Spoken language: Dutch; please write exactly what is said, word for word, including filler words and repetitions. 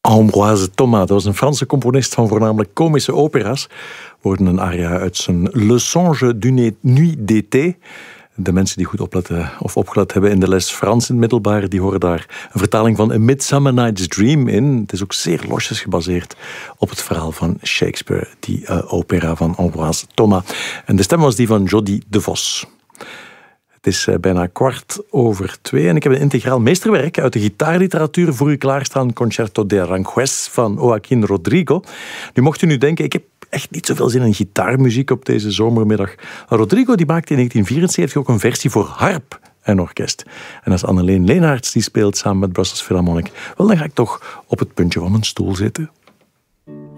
Ambroise Thomas, dat was een Franse componist van voornamelijk komische opera's. We hoorden een aria uit zijn Le Songe d'une nuit d'été. De mensen die goed opletten of opgelet hebben in de les Frans in het middelbaar, die horen daar een vertaling van A Midsummer Night's Dream in. Het is ook zeer losjes gebaseerd op het verhaal van Shakespeare, die uh, opera van Ambroise Thomas. En de stem was die van Jody de Vos. Het is uh, bijna kwart over twee en ik heb een integraal meesterwerk uit de gitaarliteratuur voor u klaarstaan. Concerto de Aranjuez van Joaquín Rodrigo. Nu mocht u nu denken, ik heb echt niet zoveel zin in gitaarmuziek op deze zomermiddag. Rodrigo die maakte in negentien vierenzeventig ook een versie voor harp en orkest. En als Anneleen Leenaerts die speelt samen met Brussels Philharmonic, wel, dan ga ik toch op het puntje van mijn stoel zitten.